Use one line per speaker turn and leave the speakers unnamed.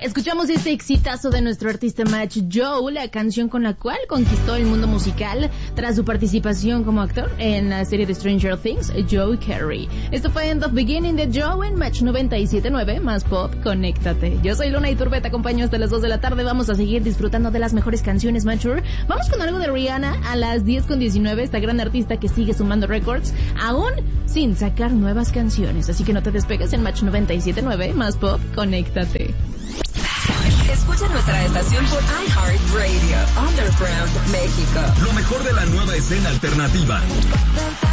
Escuchamos este exitazo de nuestro artista Match Joe, la canción con la cual conquistó el mundo musical tras su participación como actor en la serie de Stranger Things, Joe Carey. Esto fue End of Beginning de Joe en Match 97.9, más pop, conéctate. Yo soy Luna Iturbe, te acompaño hasta las 2 de la tarde. Vamos a seguir disfrutando de las mejores canciones Mature. Vamos con algo de Rihanna a las 10:19, esta gran artista que sigue sumando récords, aún sin sacar nuevas canciones. Así que no te despegues en Match 97.9, más pop, conéctate.
Escucha nuestra estación por iHeartRadio, Underground, México.
Lo mejor de la nueva escena alternativa.